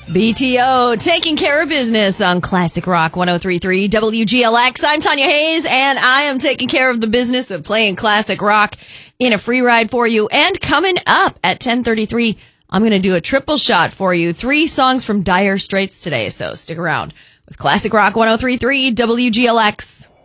BTO, taking care of business on Classic Rock 103.3 WGLX. I'm Tanya Hayes, and I am taking care of the business of playing classic rock in a free ride for you. And coming up at 10:33, I'm going to do a triple shot for you. 3 songs from Dire Straits today, so stick around with Classic Rock 103.3 WGLX.